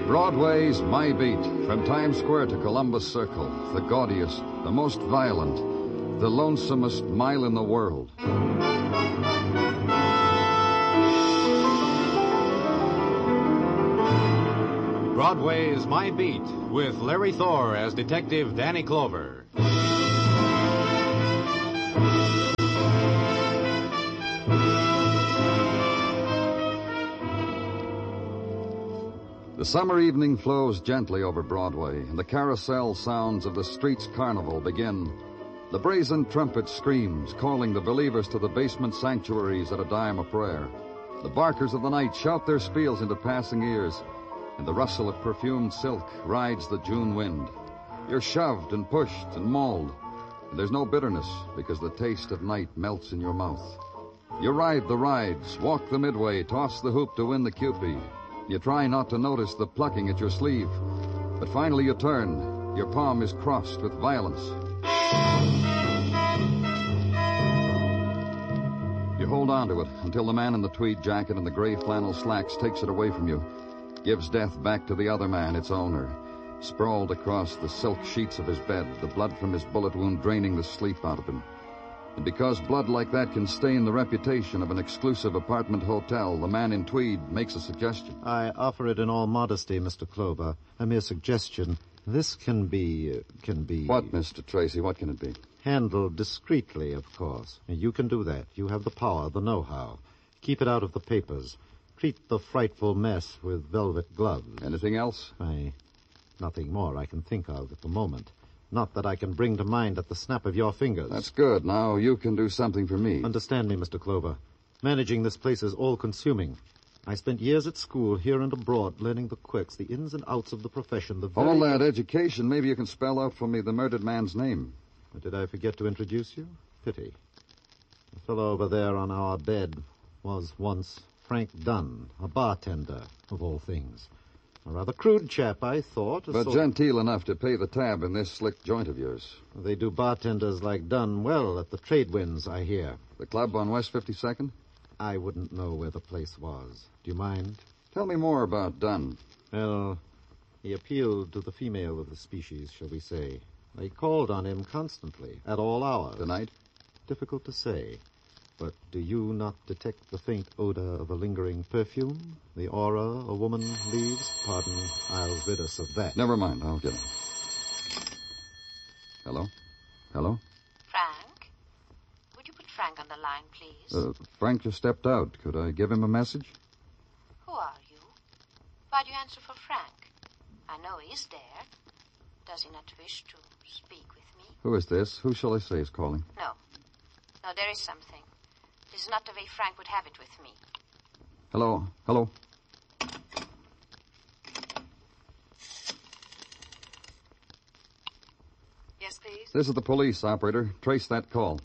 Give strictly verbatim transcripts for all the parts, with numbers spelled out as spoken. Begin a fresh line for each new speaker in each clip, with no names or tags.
Broadway's My Beat, from Times Square to Columbus Circle, the gaudiest, the most violent, the lonesomest mile in the world.
Broadway's My Beat, with Larry Thor as Detective Danny Clover.
The summer evening flows gently over Broadway, and the carousel sounds of the street's carnival begin. The brazen trumpet screams, calling the believers to the basement sanctuaries at a dime a prayer. The barkers of the night shout their spiels into passing ears, and the rustle of perfumed silk rides the June wind. You're shoved and pushed and mauled, and there's no bitterness because the taste of night melts in your mouth. You ride the rides, walk the midway, toss the hoop to win the Cupid. You try not to notice the plucking at your sleeve, but finally you turn. Your palm is crossed with violence. You hold on to it until the man in the tweed jacket and the gray flannel slacks takes it away from you, gives death back to the other man, its owner, sprawled across the silk sheets of his bed, the blood from his bullet wound draining the sleep out of him. And because blood like that can stain the reputation of an exclusive apartment hotel, the man in tweed makes a suggestion.
I offer it in all modesty, Mister Clover. A mere suggestion. This can be... Uh, can be...
What, Mister Tracy? What can it be?
Handled discreetly, of course. You can do that. You have the power, the know-how. Keep it out of the papers. Treat the frightful mess with velvet gloves.
Anything else?
I... Nothing more I can think of at the moment. Not that I can bring to mind at the snap of your fingers.
That's good. Now you can do something for me.
Understand me, Mister Clover. Managing this place is all-consuming. I spent years at school, here and abroad, learning the quirks, the ins and outs of the profession, the very...
All that education, maybe you can spell out for me the murdered man's name.
Did I forget to introduce you? Pity. The fellow over there on our bed was once Frank Dunn, a bartender, of all things. A rather crude chap, I thought.
But genteel enough to pay the tab in this slick joint of yours.
They do bartenders like Dunn well at the trade winds, I hear.
The club on West fifty-second?
I wouldn't know where the place was. Do you mind?
Tell me more about Dunn.
Well, he appealed to the female of the species, shall we say. They called on him constantly, at all hours.
Tonight?
Difficult to say. But do you not detect the faint odor of a lingering perfume? The aura a woman leaves? Pardon, I'll rid us of that.
Never mind, I'll get him. Hello? Hello?
Frank? Would you put Frank on the line, please?
Uh, Frank just stepped out. Could I give him a message?
Who are you? Why do you answer for Frank? I know he's there. Does he not wish to speak with me?
Who is this? Who shall I say is calling?
No. No, there is something. This is not the way Frank would have it with me.
Hello? Hello?
Yes, please?
This is the police, operator. Trace that call.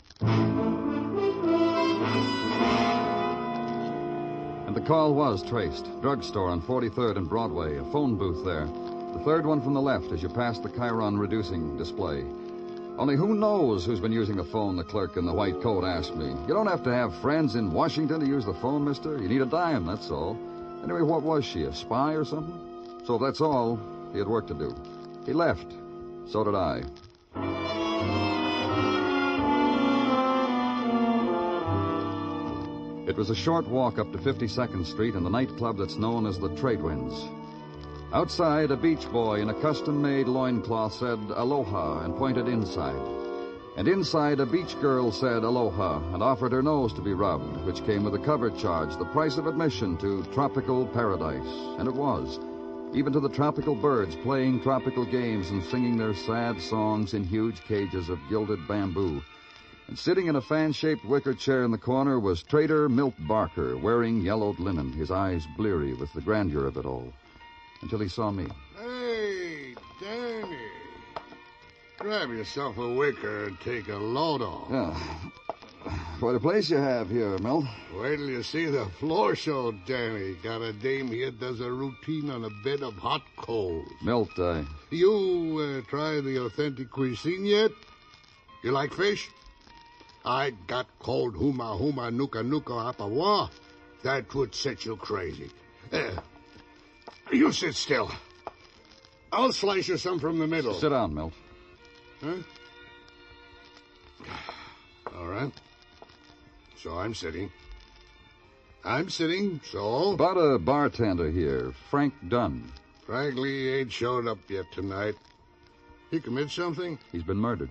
And the call was traced. Drugstore on forty-third and Broadway. A phone booth there. The third one from the left as you pass the Chiron reducing display. Only who knows who's been using the phone, the clerk in the white coat asked me. You don't have to have friends in Washington to use the phone, mister. You need a dime, that's all. Anyway, what was she, a spy or something? So if that's all, he had work to do. He left. So did I. It was a short walk up to fifty-second Street and the nightclub that's known as the Tradewinds. Outside, a beach boy in a custom-made loincloth said aloha and pointed inside. And inside, a beach girl said aloha and offered her nose to be rubbed, which came with a cover charge, the price of admission to tropical paradise. And it was. Even to the tropical birds playing tropical games and singing their sad songs in huge cages of gilded bamboo. And sitting in a fan-shaped wicker chair in the corner was Trader Milt Barker, wearing yellowed linen, his eyes bleary with the grandeur of it all. Until he saw me.
Hey, Danny. Grab yourself a wicker and take a load off.
Yeah. What a place you have here, Milt.
Wait till you see the floor show, Danny. Got a dame here does a routine on a bed of hot coals.
Milt, I...
You uh, try the authentic cuisine yet? You like fish? I got cold huma huma nuka nuka apawa. That would set you crazy. Uh, You sit still. I'll slice you some from the middle.
Sit down, Milt.
Huh? All right. So I'm sitting. I'm sitting, so...
About a bartender here, Frank Dunn.
Frankly, he ain't showed up yet tonight. He commit something?
He's been murdered.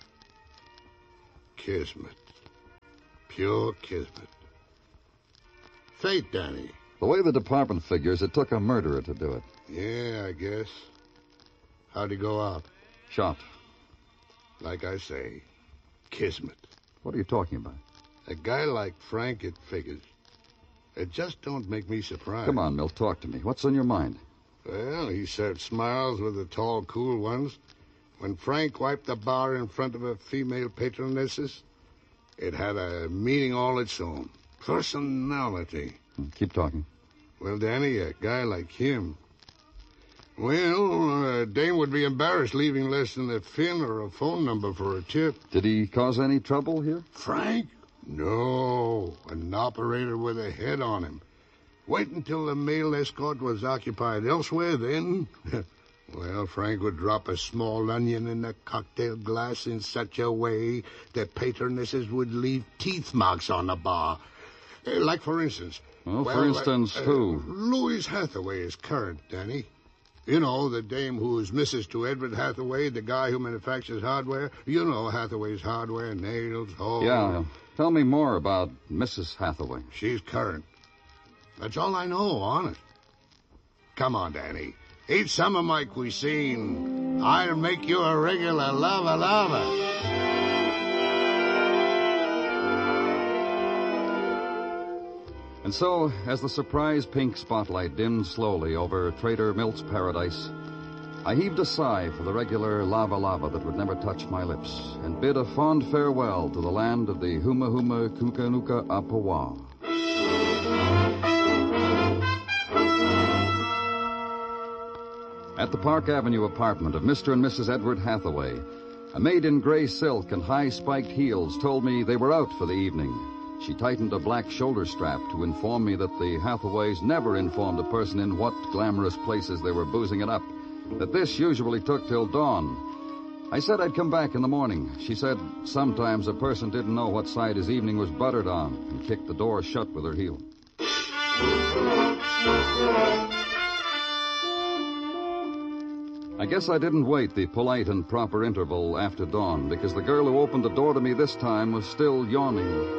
Kismet. Pure kismet. Fate, Danny.
The way the department figures, it took a murderer to do it.
Yeah, I guess. How'd he go out?
Shot.
Like I say, kismet.
What are you talking about?
A guy like Frank, it figures. It just don't make me surprised.
Come on, Milt, talk to me. What's on your mind?
Well, he served smiles with the tall, cool ones. When Frank wiped the bar in front of her female patronesses, it had a meaning all its own. Personality.
Keep talking.
Well, Danny, a guy like him... Well, a dame would be embarrassed leaving less than a fin or a phone number for a tip.
Did he cause any trouble here?
Frank? No, an operator with a head on him. Wait until the male escort was occupied elsewhere, then... Well, Frank would drop a small onion in a cocktail glass in such a way that patronesses would leave teeth marks on the bar. Uh, like, for instance...
Well, for instance,
uh,
who?
Uh, Louise Hathaway is current, Danny. You know, the dame who's missus to Edward Hathaway, the guy who manufactures hardware. You know Hathaway's hardware, nails, hose.
Yeah. Tell me more about Missus Hathaway.
She's current. That's all I know, honest. Come on, Danny. Eat some of my cuisine. I'll make you a regular lava lava.
And so, as the surprise pink spotlight dimmed slowly over Trader Milt's paradise, I heaved a sigh for the regular lava lava that would never touch my lips, and bid a fond farewell to the land of the Huma Huma Kukanuka Apawa. At the Park Avenue apartment of Mister and Missus Edward Hathaway, a maid in gray silk and high-spiked heels told me they were out for the evening. She tightened a black shoulder strap to inform me that the Hathaways never informed a person in what glamorous places they were boozing it up, that this usually took till dawn. I said I'd come back in the morning. She said sometimes a person didn't know what side his evening was buttered on, and kicked the door shut with her heel. I guess I didn't wait the polite and proper interval after dawn, because the girl who opened the door to me this time was still yawning.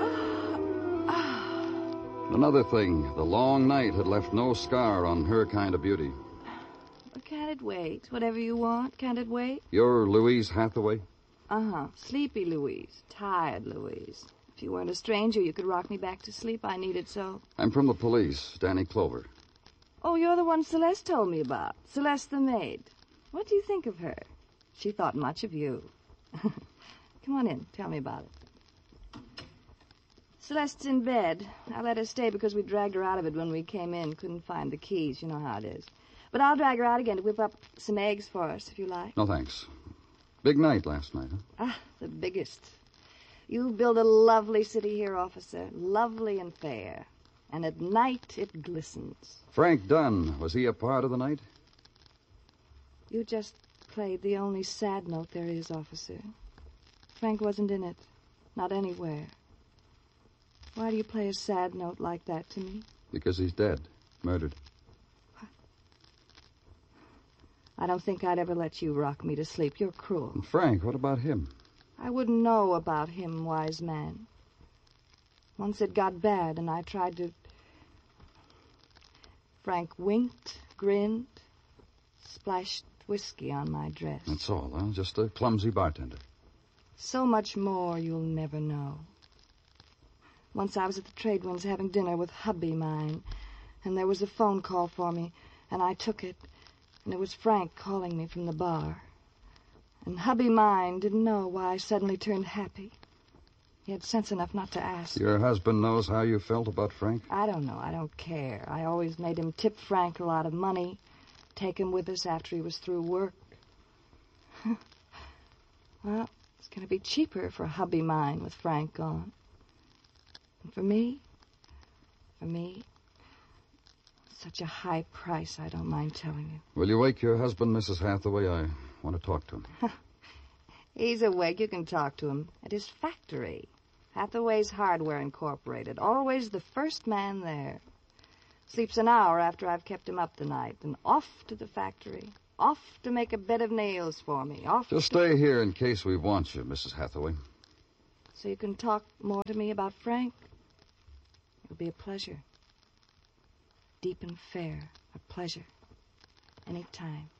Another thing, the long night had left no scar on her kind of beauty.
Well, can't it wait? Whatever you want, can't it wait?
You're Louise Hathaway?
Uh-huh. Sleepy Louise. Tired Louise. If you weren't a stranger, you could rock me back to sleep. I need it so.
I'm from the police, Danny Clover.
Oh, you're the one Celeste told me about. Celeste the maid. What do you think of her? She thought much of you. Come on in. Tell me about it. Celeste's in bed. I let her stay because we dragged her out of it when we came in. Couldn't find the keys. You know how it is. But I'll drag her out again to whip up some eggs for us, if you like.
No, thanks. Big night last night, huh?
Ah, the biggest. You build a lovely city here, officer. Lovely and fair. And at night, it glistens.
Frank Dunn, was he a part of the night?
You just played the only sad note there is, officer. Frank wasn't in it. Not anywhere. Why do you play a sad note like that to me?
Because he's dead. Murdered.
I don't think I'd ever let you rock me to sleep. You're cruel.
And Frank, what about him?
I wouldn't know about him, wise man. Once it got bad, and I tried to... Frank winked, grinned, splashed whiskey on my dress.
That's all, huh? Just a clumsy bartender.
So much more you'll never know. Once I was at the Trade Winds having dinner with hubby mine, and there was a phone call for me, and I took it, and it was Frank calling me from the bar. And hubby mine didn't know why I suddenly turned happy. He had sense enough not to ask.
Your husband knows how you felt about Frank?
I don't know. I don't care. I always made him tip Frank a lot of money, take him with us after he was through work. Well, it's going to be cheaper for hubby mine with Frank gone. And for me, for me, Such a high price, I don't mind telling you.
Will you wake your husband, Missus Hathaway? I want to talk to him.
He's awake. You can talk to him at his factory. Hathaway's Hardware Incorporated. Always the first man there. Sleeps an hour after I've kept him up the night. Then off to the factory. Off to make a bed of nails for me. Off
Just
to...
stay here in case we want you, Missus Hathaway.
So you can talk more to me about Frank? It'll be a pleasure. Deep and fair. A pleasure. Any time.